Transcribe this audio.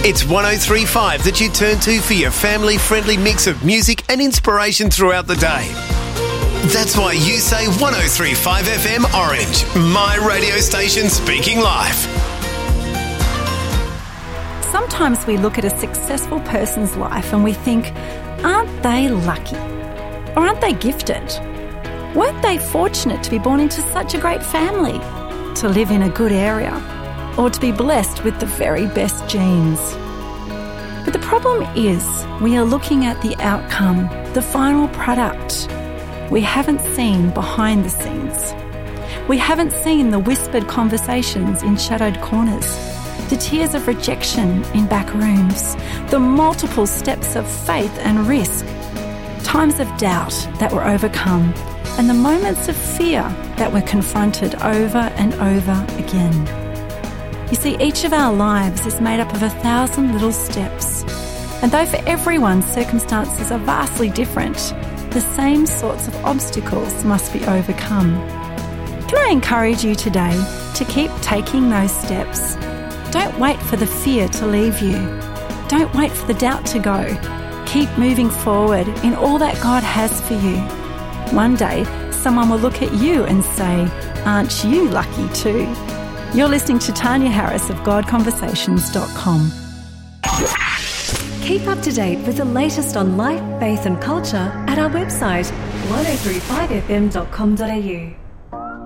It's 103.5 that you turn to for your family-friendly mix of music and inspiration throughout the day. That's why you say 103.5 FM Orange, my radio station speaking live. Sometimes we look at a successful person's life and we think, aren't they lucky? Or aren't they gifted? Weren't they fortunate to be born into such a great family? To live in a good area? Or to be blessed with the very best genes? But the problem is we are looking at the outcome, the final product. We haven't seen behind the scenes. We haven't seen the whispered conversations in shadowed corners, the tears of rejection in back rooms, the multiple steps of faith and risk, times of doubt that were overcome, and the moments of fear that were confronted over and over again. You see, each of our lives is made up of 1,000 little steps. And though for everyone circumstances are vastly different, the same sorts of obstacles must be overcome. Can I encourage you today to keep taking those steps? Don't wait for the fear to leave you. Don't wait for the doubt to go. Keep moving forward in all that God has for you. One day, someone will look at you and say, aren't you lucky too? You're listening to Tanya Harris of GodConversations.com. Keep up to date with the latest on life, faith and culture at our website 1035fm.com.au.